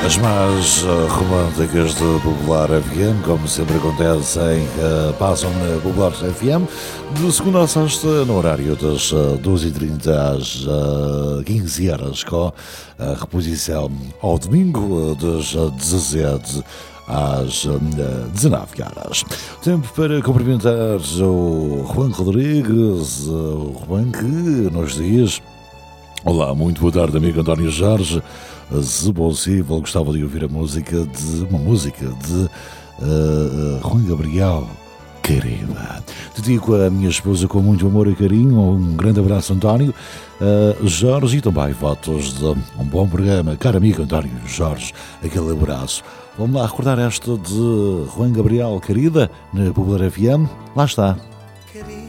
As mais românticas de Popular FM, como sempre acontece, passam na Popular FM de segunda a sexta, no horário das 12h30 às 15 horas, com a reposição ao domingo das 17 às 19 horas. Tempo para cumprimentar o Juan Rodrigues, o Juan que nos diz: olá, muito boa tarde, amigo António Jorge. Se possível, gostava de ouvir uma música de Juan Gabriel, querida. Dedico a minha esposa com muito amor e carinho. Um grande abraço, António Jorge, e também votos de um bom programa. Caro amigo António Jorge, aquele abraço. Vamos lá recordar esta de Juan Gabriel, querida, na Popular FM. Lá está.